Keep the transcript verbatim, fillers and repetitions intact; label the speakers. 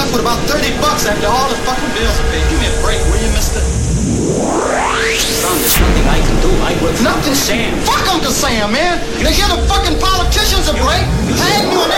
Speaker 1: left with about thirty bucks after all the fucking bills are paid. Give me a break, will you, mister?
Speaker 2: Son, there's nothing I can do. I work for
Speaker 1: Nothing?
Speaker 2: Uncle Sam.
Speaker 1: Fuck Uncle Sam, man. They give the fucking politicians a break. Tag me on